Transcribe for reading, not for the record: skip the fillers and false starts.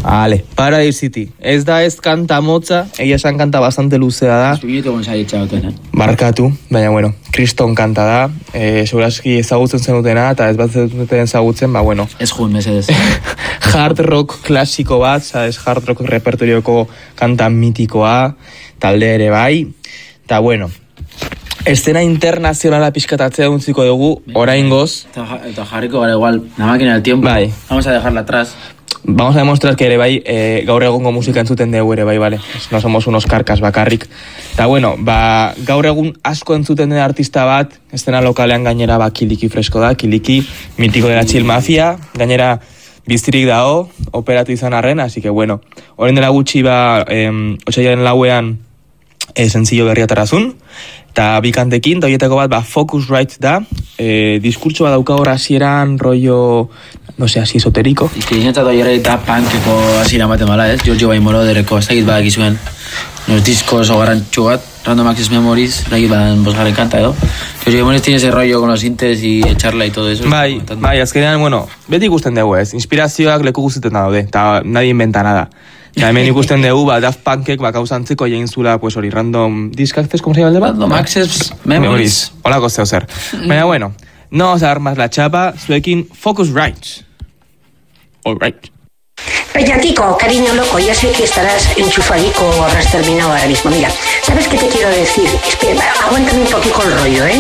Ale, Paradise City. Ez da ez kanta motza, egia esan kanta bastante luzea da. Zubinetu gonzai etxagoten, Barkatu, baina bueno, kriston kanta da. Seguraski ezagutzen zenutena, eta ez bat zenuten ezagutzen, ba bueno. Ez jun, mesedez. Hard rock klasiko bat, sabes, hard rock repertorioko kanta mitikoa, talde ere bai. Eta bueno, estena internazionala pixkatatzea untziko dugu, oraingoz. Eta jarriko gara igual, la máquina del tiempo. Bai. Vamos a dejarla atrás. Vamos a demostrar que ere bai, gaur egungo musika entzuten dugu ere bai, vale? No somos unos karkas bakarrik. Eta bueno, ba, gaur egun asko entzuten den artista bat, estena lokalean gainera ba Kiliki fresko da, Kiliki, mitiko de la chill mafia, gainera biztirik dao, operatu izan arren, así que bueno, orain dela gutxi ba, otsailaren lauean sencillo berria atarazun, eta bikantekin, horietako bat, ba, Focusrite da, diskurtso bat dauka hor hasieran, rollo, no sé, así esoteriko. Izkinentzat oiera eta punkeko hasiera ematen bala, ez? Giorgio Baimorodereko, ez dakit badakizuen, los discos o garantxu bat, Random Access Memories, dakit badan bosgarren kanta edo. Giorgio Baimorodereko tiene ese rollo con los sintes y echarla y todo eso. Bai, azkenean, bueno, beti ikusten dugu, ez? Inspirazioak leku guztetan daude, eta nadie inventa nada. Eta hemen ikusten dugu, ba, Daft Punkek, ba, kausantziko egin zula, pues hori, Random Disk Access, ¿cómo se llama el deba? Random Access Memories. Holako zeo zer. Baina, bueno, no vamos a dar más la chapa, zuekin Focusrite. All right. Pellatico, cariño loco, ya sé que estarás enchufadico o habrás terminado ahora mismo. Mira, ¿sabes qué te quiero decir? Espera, aguántame un poquito el rollo, ¿eh?